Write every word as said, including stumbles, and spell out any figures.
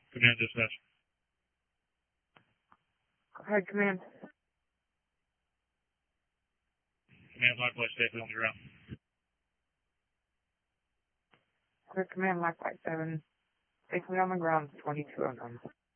Command dispatch. Go ahead, command. Command Likewise safely on the ground. Clear command, Likewise seven. Safely on the ground, twenty-two oh nine.